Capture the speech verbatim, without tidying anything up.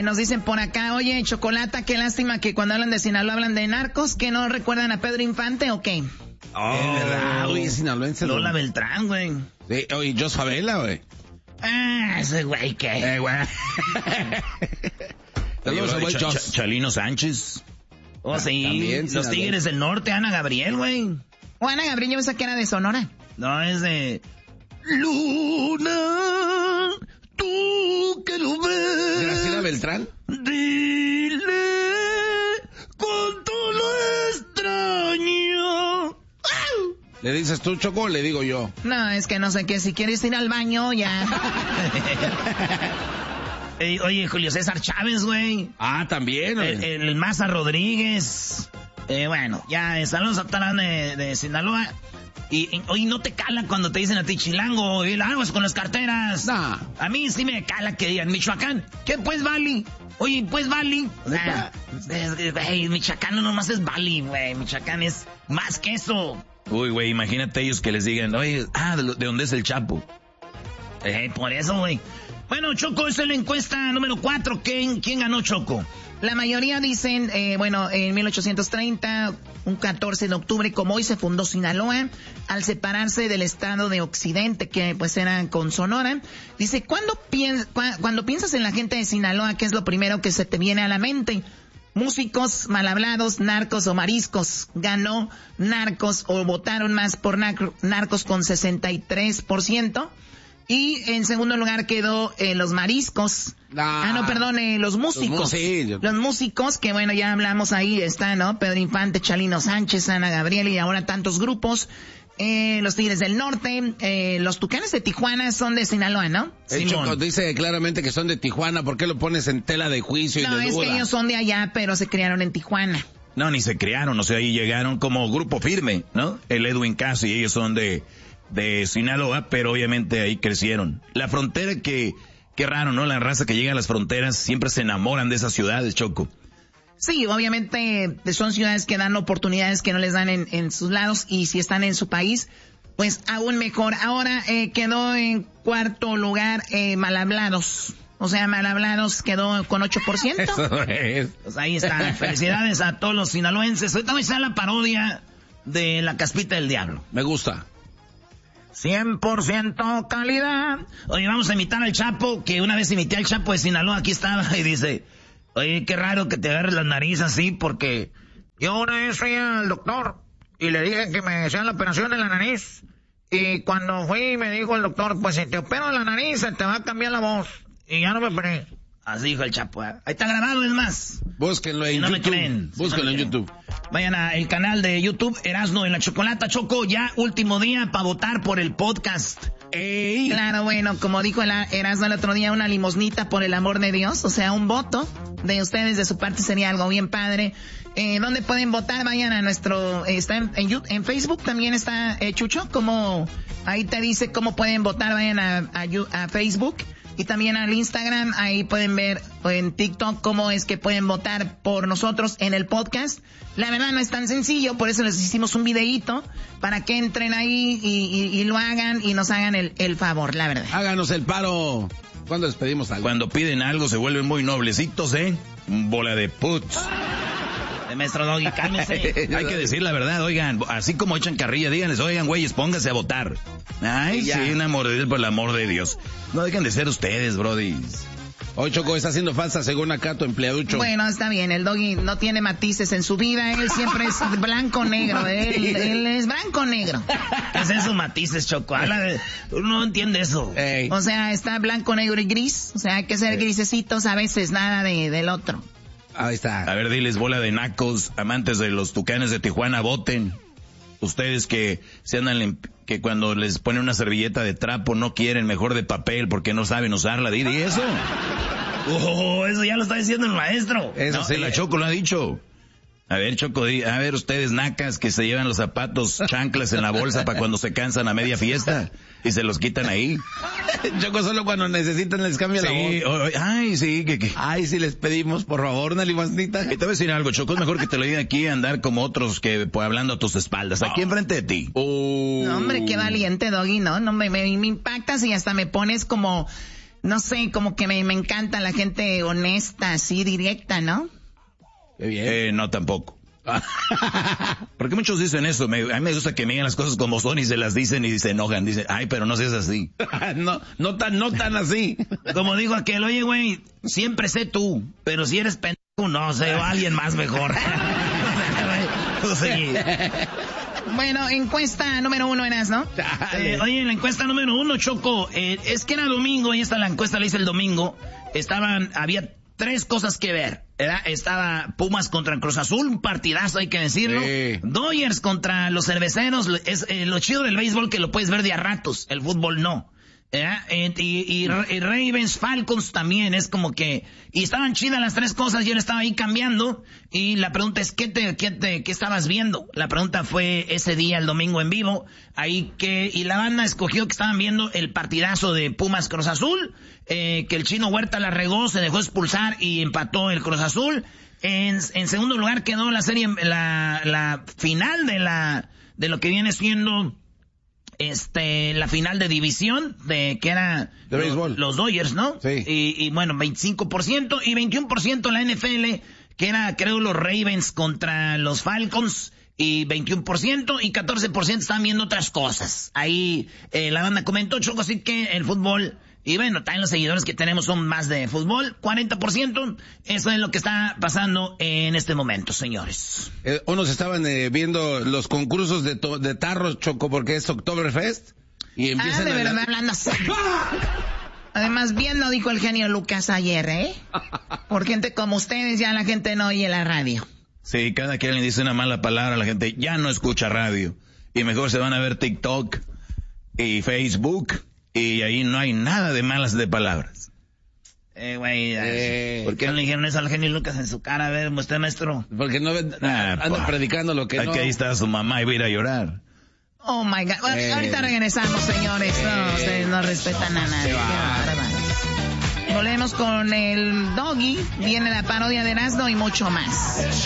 Eh, nos dicen por acá, oye, Chocolata, qué lástima que cuando hablan de Sinaloa hablan de narcos, ¿que no recuerdan a Pedro Infante o qué? Oh, es verdad, güey, sinaloense. Lola ¿no? Beltrán, güey. Sí, oye, Jos Favela, güey. Ah, ese güey, ¿qué? Eh, güey. Saludos a güey Ch Ch Chalino Sánchez. Oh, sí. También, los Tigres del Norte, Ana Gabriel, güey. O Ana Gabriel, yo pensaba que era de Sonora. No, es de... Luna, tú que lo ves. ¿Graciela Beltrán? Dile cuánto lo extraño. ¿Le dices tú, Choco, o le digo yo? No, es que no sé qué, si quieres ir al baño, ya. Ey, oye, Julio César Chávez, güey. Ah, también, güey. El, el, el Maza Rodríguez. Eh, bueno, ya, eh, saludos a Tarán de, de Sinaloa. Y, y oye, no te cala cuando te dicen a ti chilango, y aguas con las carteras. Nah. A mí sí me cala que digan, Michoacán, ¿qué pues, Bali? Oye, pues, Bali. Ah, güey, Michoacán no nomás es Bali, güey. Michoacán es más que eso. Uy, güey, imagínate ellos que les digan, oye, ah, ¿de, de dónde es el Chapo? Eh, por eso, güey. Bueno, Choco, esa es la encuesta número cuatro. ¿Quién, quién ganó, Choco? La mayoría dicen, eh, bueno, en mil ochocientos treinta, un catorce de octubre, como hoy se fundó Sinaloa, al separarse del estado de Occidente, que pues era con Sonora. Dice, ¿cuándo, piens cu cuando piensas en la gente de Sinaloa, qué es lo primero que se te viene a la mente? Músicos, mal hablados, narcos o mariscos. Ganó narcos o votaron más por nar narcos con sesenta y tres por ciento. Y en segundo lugar quedó eh, los mariscos. Ah, ah no, perdón, eh, los músicos. Los, sí, yo... los músicos, que bueno, ya hablamos ahí, está, ¿no? Pedro Infante, Chalino Sánchez, Ana Gabriel y ahora tantos grupos. Eh, los Tigres del Norte, eh, los Tucanes de Tijuana son de Sinaloa, ¿no? El Choco dice claramente que son de Tijuana. ¿Por qué lo pones en tela de juicio y no, de duda? No, es que ellos son de allá, pero se criaron en Tijuana. No, ni se criaron, o sea, ahí llegaron como grupo firme, ¿no? El Edwin Cass y ellos son de... de Sinaloa, pero obviamente ahí crecieron. La frontera que, qué raro, ¿no? La raza que llega a las fronteras siempre se enamoran de esas ciudades, Choco. Sí, obviamente son ciudades que dan oportunidades que no les dan en, en sus lados, y si están en su país, pues aún mejor. Ahora eh, quedó en cuarto lugar eh, Mal Hablados. O sea, Mal Hablados quedó con ocho por ciento. Eso es. Pues ahí está. Felicidades a todos los sinaloenses. Ahorita va a estar la parodia de La Caspita del Diablo. Me gusta. cien por ciento calidad. Oye, vamos a imitar al Chapo, que una vez imité al Chapo de Sinaloa, aquí estaba, y dice, oye, qué raro que te agarres la nariz así, porque yo una vez fui al doctor y le dije que me hacían la operación de la nariz, y cuando fui me dijo el doctor, pues si te opero la nariz se te va a cambiar la voz, y ya no me operé. Así dijo el Chapo, ¿eh? Ahí está grabado, es más. Búsquenlo en si no YouTube. Me creen, Búsquenlo si no en YouTube. Vayan al canal de YouTube, Erasno en la Chocolata, Choco, ya último día para votar por el podcast. Ey. Claro, bueno, como dijo el Erasno el otro día, una limosnita por el amor de Dios, o sea, un voto de ustedes de su parte sería algo bien padre. Eh, ¿Dónde pueden votar? Vayan a nuestro, eh, está en, en, en Facebook también está, eh, Chucho, como ahí te dice cómo pueden votar, vayan a, a, a Facebook. Y también al Instagram, ahí pueden ver, o en TikTok, cómo es que pueden votar por nosotros en el podcast. La verdad no es tan sencillo, por eso les hicimos un videíto, para que entren ahí y, y, y lo hagan y nos hagan el, el favor, la verdad. Háganos el paro. ¿Cuándo les pedimos algo? Cuando piden algo se vuelven muy noblecitos, ¿eh? Bola de puts. Maestro Doggy, cálmese. Hay que decir la verdad, oigan, así como echan carrilla, díganles, oigan, güeyes, pónganse a votar. Ay, sí, una mordida por el amor de Dios. No dejen de ser ustedes, brodis. Hoy Choco está haciendo falsa según acá tu empleaducho. Bueno, está bien, el Doggy no tiene matices en su vida, él siempre es blanco-negro, él, él es blanco-negro. ¿Qué es eso, matices, Choco? De, uno no entiende eso. Ey. O sea, está blanco-negro y gris, o sea, hay que ser grisecitos a veces, nada de del otro. Ahí está. A ver, diles, bola de nacos, amantes de los Tucanes de Tijuana, voten. Ustedes que se andan, que cuando les ponen una servilleta de trapo no quieren, mejor de papel porque no saben usarla. ¿Y eso? Oh, eso ya lo está diciendo el maestro. Eso no, sí. La Choco lo ha dicho. A ver, Choco, a ver, ustedes nacas que se llevan los zapatos chanclas en la bolsa para cuando se cansan a media fiesta y se los quitan ahí. Choco, solo cuando necesitan les cambia sí, la voz. Oh, ay, sí, que, que. Ay, sí les pedimos, por favor, una limonita. Y te voy a decir algo, Choco, es mejor que te lo diga aquí andar como otros que pues, hablando a tus espaldas, aquí oh. enfrente de ti. Oh. No, hombre, qué valiente, Doggy, ¿no? No me, me, me impactas y hasta me pones como... no sé, como que me, me encanta la gente honesta, así, directa, ¿no? Qué bien. Eh, no, tampoco. Porque muchos dicen eso, me, a mí me gusta que me digan las cosas como son y se las dicen y se enojan, dicen, ay, pero no seas así. no, no tan, no tan así. Como dijo aquel, oye, güey, siempre sé tú, pero si eres pendejo, no sé, o alguien más mejor. Sí. Bueno, encuesta número uno eras, ¿no? Eh, oye, la encuesta número uno, Choco, eh, es que era domingo y esta la encuesta la hice el domingo. Estaban, había tres cosas que ver, ¿verdad? Estaba Pumas contra Cruz Azul, un partidazo, hay que decirlo. Sí. Dodgers contra los Cerveceros, es eh, lo chido del béisbol que lo puedes ver de a ratos, el fútbol no. ¿verdad? Eh, y, y, y Ravens, Falcons también, es como que, y estaban chidas las tres cosas, yo le estaba ahí cambiando, y la pregunta es, ¿qué te, qué te, qué estabas viendo? La pregunta fue ese día, el domingo en vivo, ahí que, y la banda escogió que estaban viendo el partidazo de Pumas Cruz Azul, eh, que el Chino Huerta la regó, se dejó expulsar y empató el Cruz Azul. En, en segundo lugar quedó la serie, la, la final de la, de lo que viene siendo, este, la final de división, de que era de béisbol. Los Dodgers, ¿no? Sí. Y, y bueno, veinticinco por ciento y veintiuno por ciento la N F L, que era, creo, los Ravens contra los Falcons, y veintiuno por ciento y catorce por ciento están viendo otras cosas. Ahí, eh, la banda comentó, Choco, así que el fútbol, y bueno, también los seguidores que tenemos son más de fútbol, cuarenta por ciento, eso es lo que está pasando en este momento, señores. Eh, unos estaban eh, viendo los concursos de, to- de tarros, Choco, porque es Oktoberfest. Y empiezan ah, de a verdad, la... hablando así. Además, bien lo dijo el genio Lucas ayer, ¿eh? Por gente como ustedes ya la gente no oye la radio. Sí, cada que alguien dice una mala palabra, la gente ya no escucha radio. Y mejor se van a ver TikTok y Facebook, y ahí no hay nada de malas de palabras. Eh, güey, Eh, ¿por qué no le dijeron eso al genio Lucas en su cara? A ver, usted, maestro. Porque no ven- Ah, andan pa. predicando lo que Aquí no... ahí está su mamá y va a ir a llorar. Oh my God. Bueno, Eh. ahorita regresamos, señores. No, ustedes no respetan a nadie. Qué bárbaros. Volvemos con el Doggy. Viene la parodia de Erasmo y mucho más.